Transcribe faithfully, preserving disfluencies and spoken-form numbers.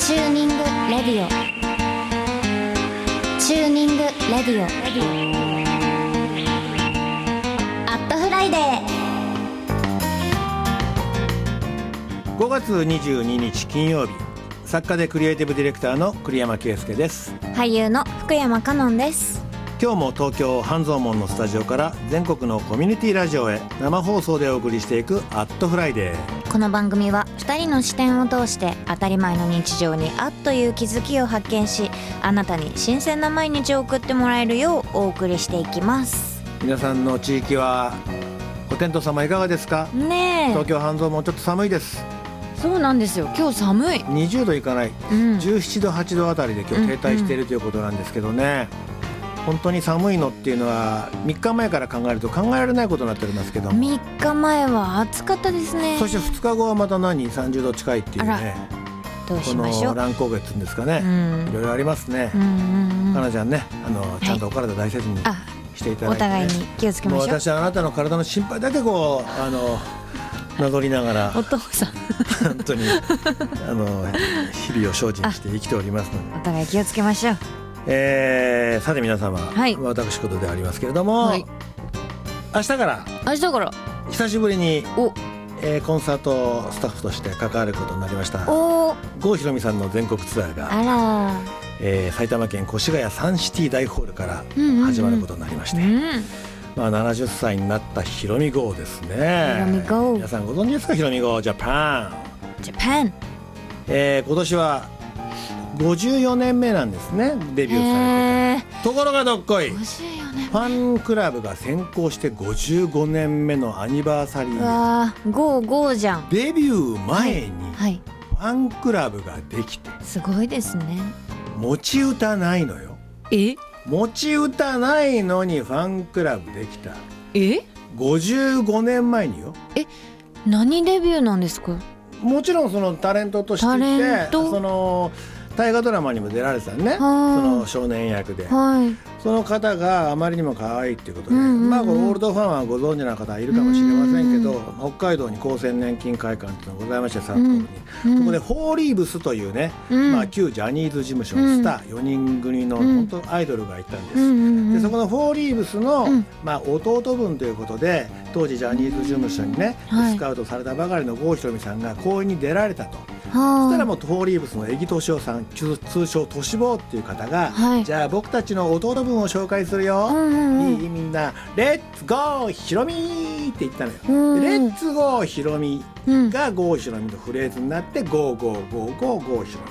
チューニングレディオチューニングレディオアットフライデー。 ごがつにじゅうににち金曜日、作家でクリエイティブディレクターの栗山圭介です。 俳優の福山香音です。 今日も東京半蔵門のスタジオから全国のコミュニティラジオへ生放送でお送りしていくアットフライデー。 この番組はふたりの視点を通して当たり前の日常にあっという気づきを発見し、あなたに新鮮な毎日を送ってもらえるようお送りしていきます。 皆さんの地域はお天道様いかがですか？ ねえ、 東京半蔵門ちょっと寒いです。 そうなんですよ、今日寒い。 にじゅうどいかない、 うん、 じゅうななどはちどあたりで今日停滞しているということなんですけどね、うんうん、本当に寒いのっていうのはみっかまえから考えると考えられないことになっておりますけども、 みっかまえは暑かったですね。 そしてふつかごはまた何さんじゅうど近いっていうね、 どうしましょう。 この乱高下っていうんですかね、うん、いろいろありますね。 うんうんうん、 かなちゃんね、あのちゃんとお体大切にしていただいて、ね、 お互いに気をつけましょう。 もう私はあなたの体の心配だけこうあのなぞりながらお父さん本当にあの日々を精進して生きておりますので、 お互い気をつけましょう。 えー、さて皆様、 はい、 私事でありますけれども、はい、明日から明日から久しぶりにお、 えー、コンサートスタッフとして関わることになりましたお郷ひろみさんの全国ツアーが、 あら、 えー、埼玉県越谷サンシティ大ホールから始まることになりまして、 うんうんうん、まあ、ななじゅっさいになったひろみ郷ですね。 ひろみ郷、 皆さんご存知ですか？ひろみ郷ジャパンジャパン、 えー、今年はごじゅうよねんめなんですね、デビューされてから。ところがどっこい、 ごじゅうよねんファンクラブが先行してごじゅうごねんめのアニバーサリー。 うわー、ゴーゴーじゃん。 デビュー前にファンクラブができて、はいはい、 すごいですね。 持ち歌ないのよ。 え持ち歌ないのにファンクラブできた。 えごじゅうごねんまえによ。 え、何デビューなんですか？ もちろんそのタレントとしていて、その大河ドラマにも出られてたね、その少年役で、はい、その方があまりにも可愛いっていうことで、うんうんうん、まあ、オールドファンはご存知な方いるかもしれませんけど、北海道に厚生年金会館っていうのがございまして、札幌に、うんうん、そこでフォーリーブスというね、うん、まあ、旧ジャニーズ事務所のスターよにん組の本当アイドルがいたんです、うんうんうん、でそこのフォーリーブスの、うん、まあ、弟分ということで当時ジャニーズ事務所にね、はい、スカウトされたばかりの郷ひろみさんが公演に出られたと。そしたらもうフォーリーブスの江木敏夫さん、通称としぼうっていう方が、はい、じゃあ僕たちの弟分を紹介するよ、うんうんうん、いいみんなレッツゴーひろみって言ったのよ、うんうん、レッツゴーひろみが郷ひろみのフレーズになってゴーゴーゴーゴーゴーひろみ